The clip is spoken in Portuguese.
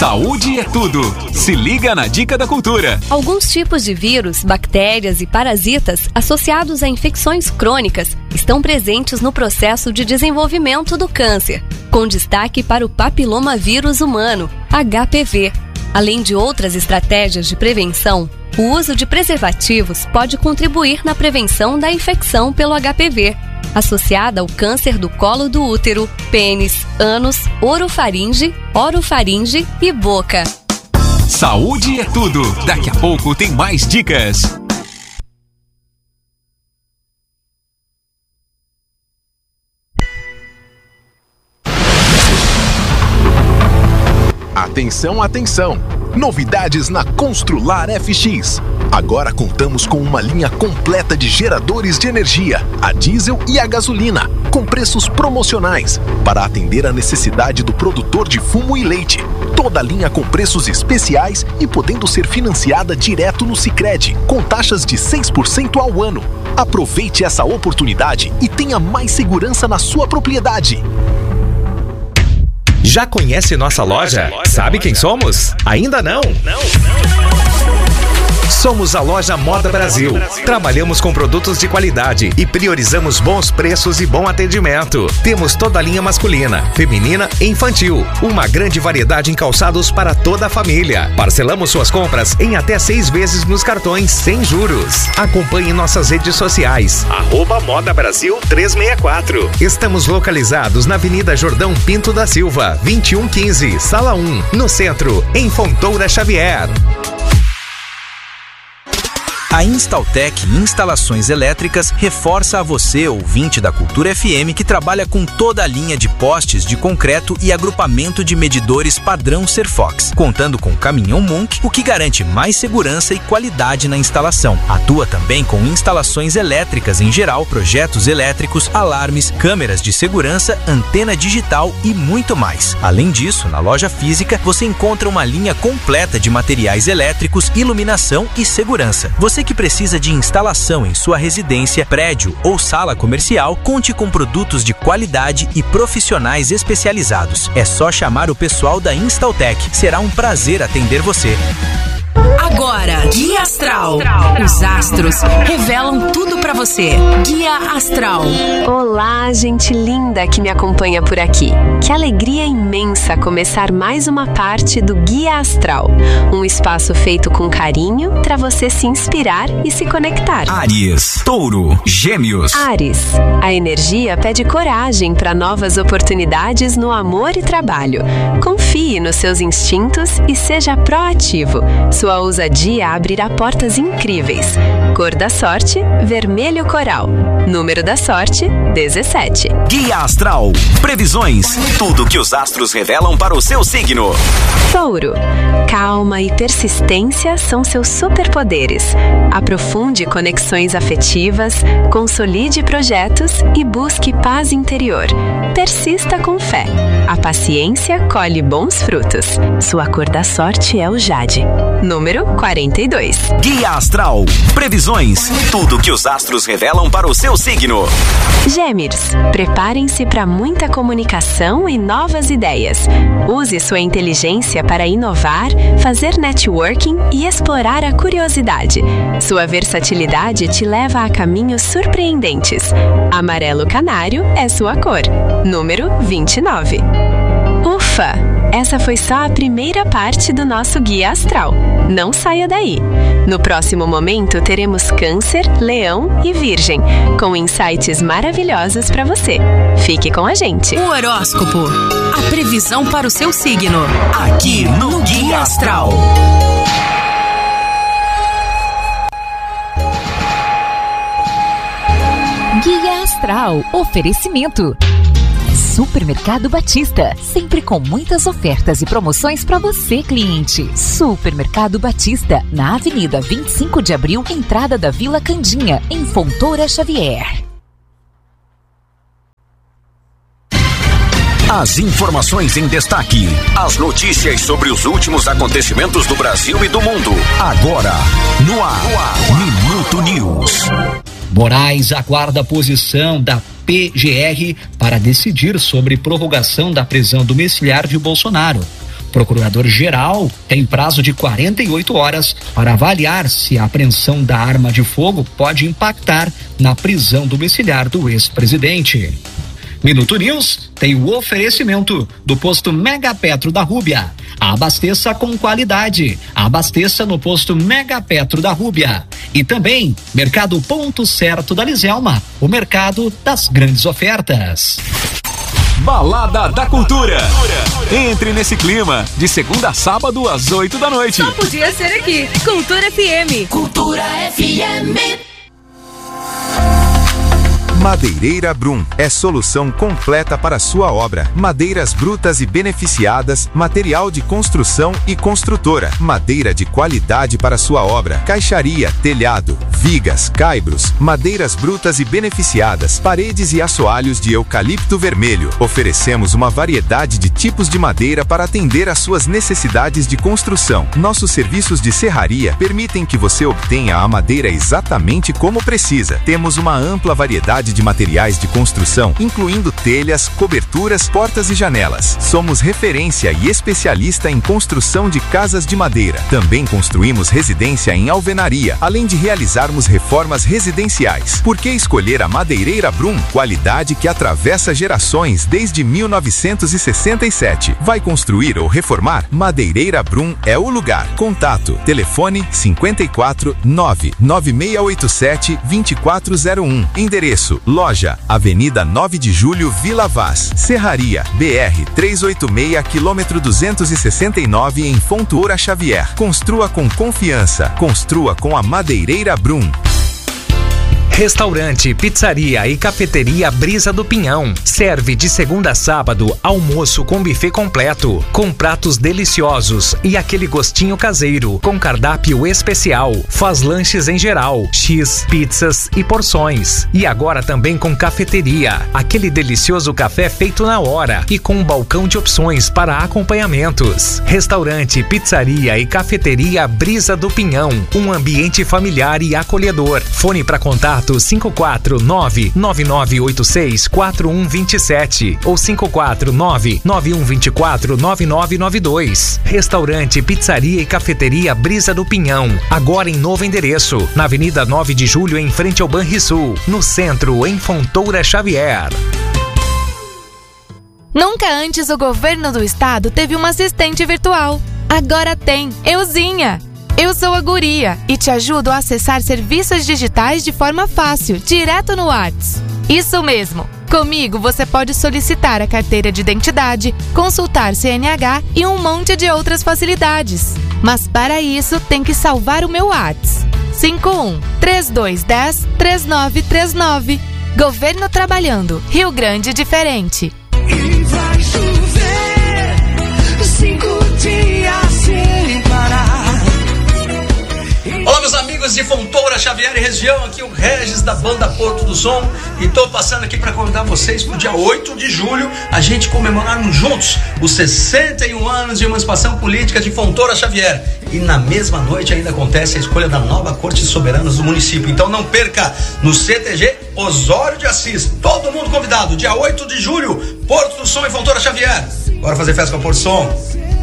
Saúde é tudo. Se liga na Dica da Cultura. Alguns tipos de vírus, bactérias e parasitas associados a infecções crônicas estão presentes no processo de desenvolvimento do câncer, com destaque para o papilomavírus humano, HPV. Além de outras estratégias de prevenção, o uso de preservativos pode contribuir na prevenção da infecção pelo HPV, associada ao câncer do colo do útero, pênis, ânus, orofaringe e boca. Saúde é tudo. Daqui a pouco tem mais dicas. Atenção, atenção! Novidades na Constrular FX. Agora contamos com uma linha completa de geradores de energia, a diesel e a gasolina, com preços promocionais, para atender a necessidade do produtor de fumo e leite. Toda a linha com preços especiais e podendo ser financiada direto no Sicredi, com taxas de 6% ao ano. Aproveite essa oportunidade e tenha mais segurança na sua propriedade. Já conhece nossa loja? Sabe quem somos? Ainda não? Somos a Loja Moda Brasil. Trabalhamos com produtos de qualidade e priorizamos bons preços e bom atendimento. Temos toda a linha masculina, feminina e infantil. Uma grande variedade em calçados para toda a família. Parcelamos suas compras em até 6 vezes nos cartões, sem juros. Acompanhe nossas redes sociais. @Moda Brasil 364. Estamos localizados na Avenida Jordão Pinto da Silva, 2115, Sala 1, no centro, em Fontoura Xavier. A Instaltec Instalações Elétricas reforça a você, ouvinte da Cultura FM, que trabalha com toda a linha de postes de concreto e agrupamento de medidores padrão Serfox, contando com caminhão Munk, o que garante mais segurança e qualidade na instalação. Atua também com instalações elétricas em geral, projetos elétricos, alarmes, câmeras de segurança, antena digital e muito mais. Além disso, na loja física, você encontra uma linha completa de materiais elétricos, iluminação e segurança. Você que precisa de instalação em sua residência, prédio ou sala comercial, conte com produtos de qualidade e profissionais especializados. É só chamar o pessoal da Instaltec. Será um prazer atender você. Agora, Guia Astral. Os astros revelam tudo pra você. Guia Astral. Olá, gente linda que me acompanha por aqui. Que alegria imensa começar mais uma parte do Guia Astral. Um espaço feito com carinho para você se inspirar e se conectar. Áries, Touro, Gêmeos. Áries, a energia pede coragem para novas oportunidades no amor e trabalho. Confie nos seus instintos e seja proativo. Sua ousadia abrirá portas incríveis. Cor da sorte, vermelho coral. Número da sorte, 17. Guia Astral. Previsões. Tudo que os astros revelam para o seu signo. Touro. Calma e persistência são seus superpoderes. Aprofunde conexões afetivas, consolide projetos e busque paz interior. Persista com fé. A paciência colhe bons frutos. Sua cor da sorte é o jade. Número 42. Guia Astral. Previsões. Tudo que os astros revelam para o seu signo. Gêmeos. Preparem-se para muita comunicação e novas ideias. Use sua inteligência para inovar, fazer networking e explorar a curiosidade. Sua versatilidade te leva a caminhos surpreendentes. Amarelo canário é sua cor. Número 29. Ufa! Essa foi só a primeira parte do nosso Guia Astral. Não saia daí. No próximo momento teremos Câncer, Leão e Virgem, com insights maravilhosos para você. Fique com a gente. O horóscopo. A previsão para o seu signo. Aqui no Guia Astral. Guia Astral. Oferecimento. Supermercado Batista, sempre com muitas ofertas e promoções para você, cliente. Supermercado Batista, na Avenida 25 de Abril, entrada da Vila Candinha, em Fontoura Xavier. As informações em destaque, as notícias sobre os últimos acontecimentos do Brasil e do mundo. Agora, no ar, Minuto News. Moraes aguarda a posição da PGR para decidir sobre prorrogação da prisão domiciliar de Bolsonaro. Procurador-Geral tem prazo de 48 horas para avaliar se a apreensão da arma de fogo pode impactar na prisão domiciliar do ex-presidente. Minuto News tem o oferecimento do posto Mega Petro da Rúbia. Abasteça com qualidade. Abasteça no posto Mega Petro da Rúbia. E também Mercado Ponto Certo da Liselma, o mercado das grandes ofertas. Balada da Cultura. Entre nesse clima, de segunda a sábado às 8 da noite. Só podia ser aqui. Cultura FM. Cultura FM. Madeireira Brum é solução completa para sua obra. Madeiras brutas e beneficiadas, material de construção e construtora. Madeira de qualidade para sua obra. Caixaria, telhado, vigas, caibros, madeiras brutas e beneficiadas, paredes e assoalhos de eucalipto vermelho. Oferecemos uma variedade de tipos de madeira para atender às suas necessidades de construção. Nossos serviços de serraria permitem que você obtenha a madeira exatamente como precisa. Temos uma ampla variedade de materiais de construção, incluindo telhas, coberturas, portas e janelas. Somos referência e especialista em construção de casas de madeira. Também construímos residência em alvenaria, além de realizarmos reformas residenciais. Por que escolher a Madeireira Brum? Qualidade que atravessa gerações desde 1967. Vai construir ou reformar? Madeireira Brum é o lugar. Contato: telefone 54 99687 2401. Endereço: loja Avenida 9 de Julho, Vila Vaz. Serraria BR 386, quilômetro 269, em Fontoura Xavier. Construa com confiança. Construa com a Madeireira Brum. Restaurante, pizzaria e cafeteria Brisa do Pinhão. Serve de segunda a sábado almoço com buffet completo, com pratos deliciosos e aquele gostinho caseiro, com cardápio especial. Faz lanches em geral, X, pizzas e porções. E agora também com cafeteria, aquele delicioso café feito na hora e com um balcão de opções para acompanhamentos. Restaurante, pizzaria e cafeteria Brisa do Pinhão. Um ambiente familiar e acolhedor. Fone para contato 549-9986-4127 ou 549-9124-9992. Restaurante, pizzaria e cafeteria Brisa do Pinhão. Agora em novo endereço, na Avenida 9 de Julho, em frente ao Banrisul. No centro, em Fontoura Xavier. Nunca antes o governo do estado teve uma assistente virtual. Agora tem, Euzinha. Eu sou a Guria e te ajudo a acessar serviços digitais de forma fácil, direto no WhatsApp. Isso mesmo! Comigo você pode solicitar a carteira de identidade, consultar CNH e um monte de outras facilidades. Mas para isso tem que salvar o meu WhatsApp. 51-3210-3939. Governo trabalhando. Rio Grande diferente. E vai chover 5 dias sem parar. Olá, meus amigos de Fontoura Xavier e região, aqui o Regis da banda Porto do Som, e tô passando aqui para convidar vocês pro dia 8 de julho, a gente comemorarmos juntos os 61 anos de emancipação política de Fontoura Xavier. E na mesma noite ainda acontece a escolha da nova Corte Soberana do município. Então não perca, no CTG Osório de Assis, todo mundo convidado, dia 8 de julho, Porto do Som e Fontoura Xavier. Bora fazer festa com a Porto do Som.